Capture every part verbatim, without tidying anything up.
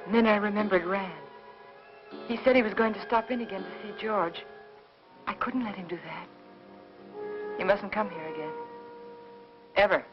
And then I remembered Rand. He said he was going to stop in again to see George. I couldn't let him do that. He mustn't come here again. Ever.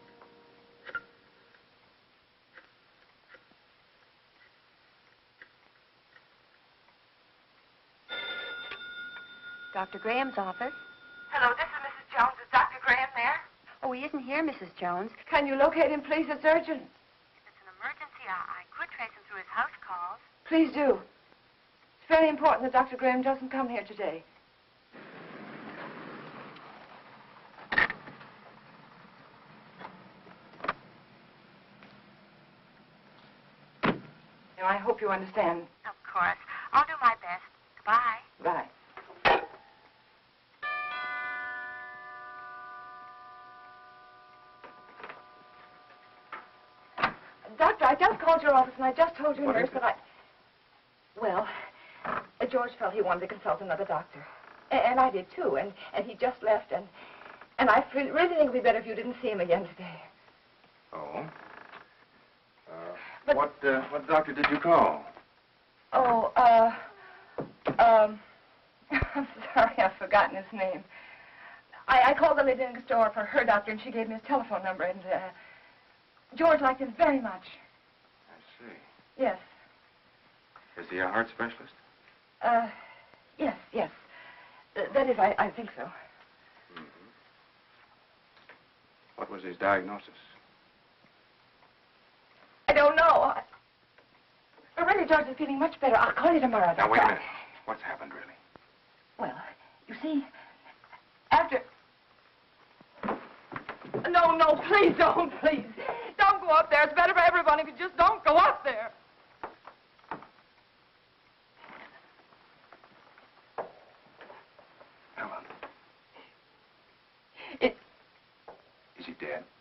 Doctor Graham's office. Hello, this is Missus Jones. Is Doctor Graham there? Oh, he isn't here, Missus Jones. Can you locate him, please? It's urgent. If it's an emergency, I, I could trace him through his house calls. Please do. It's very important that Doctor Graham doesn't come here today. Now, I hope you understand. Of course. I'll do my best. Goodbye. Bye. Doctor, I just called your office and I just told your What nurse is it? that I... Well, uh, George felt he wanted to consult another doctor. A- and I did too, and, and he just left, and and I fe- really think it would be better if you didn't see him again today. Oh? Uh, But- what, uh, what doctor did you call? Oh, uh... Um... I'm sorry, I've forgotten his name. I, I called the lady next door for her doctor, and she gave me his telephone number, and, uh... George liked him very much. I see. Yes. Is he a heart specialist? Uh, yes, yes. Uh, that is, I, I think so. Mm-hmm. What was his diagnosis? I don't know. I... But really, George is feeling much better. I'll call you tomorrow. Now, wait a Doctor. minute. What's happened, really? Well, you see, after... No, no, please don't, please. Don't go up there. It's better for everyone if you just don't go up there. Helen. It... Is he dead?